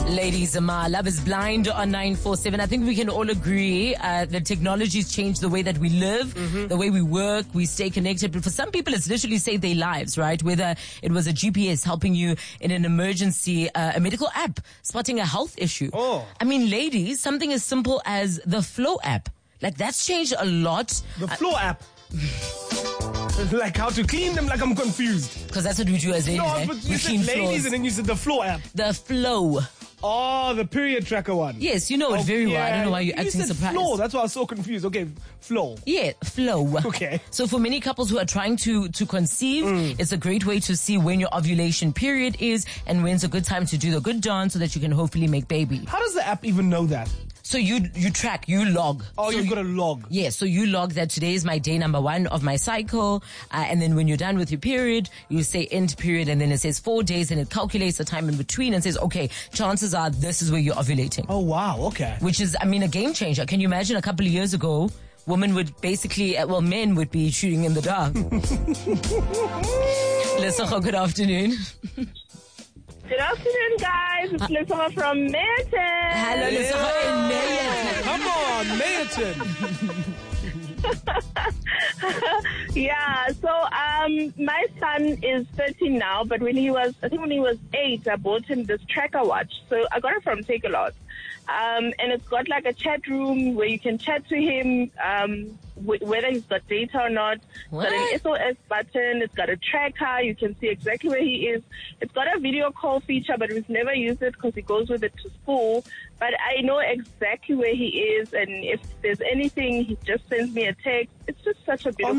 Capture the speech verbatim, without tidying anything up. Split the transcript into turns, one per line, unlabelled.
Ladies, um, uh, Love is Blind on nine four seven. I think we can all agree uh, that technology's changed the way that we live, mm-hmm. the way we work, we stay connected. But for some people, it's literally saved their lives, right? Whether it was a G P S helping you in an emergency, uh, a medical app spotting a health issue.
Oh.
I mean, ladies, something as simple as the Flow app. Like, that's changed a lot.
The Flow uh, app. Like how to clean them, like I'm confused.
Because that's what we do as ladies,
No,
eh?
but
We
you said
clean
ladies
floors.
and then you said the Flow app.
The Flow.
Oh, the period tracker one.
Yes, you know it
oh,
very well.
yeah.
I don't know why you're
you
acting
said
surprised.
Flow, that's why I was so confused. Okay, Flow.
Yeah, Flow.
Okay.
So for many couples who are trying to, to conceive, mm. it's a great way to see when your ovulation period is and when's a good time to do the good dance so that you can hopefully make baby.
How does the app even know that?
So you you track, you log.
Oh,
so
you've
you,
got a log.
Yeah, so you log that today is my day number one of my cycle. Uh, and then when you're done with your period, you say end period and then it says four days and it calculates the time in between and says, okay, chances are this is where you're ovulating.
Oh, wow. Okay.
Which is, I mean, a game changer. Can you imagine a couple of years ago, women would basically, well, men would be shooting in the dark. Lesotho, good afternoon.
Good afternoon, guys. It's uh, Lesotho from Meyerton.
Hello, Lesotho in
Meyerton. Come on, Meyerton.
Yeah, so um, my son is thirteen now, but when he was, I think when he was eight, I bought him this tracker watch. So I got it from Takealot. Um, and it's got like a chat room where you can chat to him, um, w- whether he's got data or not.
What?
It's got an S O S button. It's got a tracker. You can see exactly where he is. It's got a video call feature, but we've never used it because he goes with it to school. But I know exactly where he is, and if there's anything, he just sends me a text. It's just such a beautiful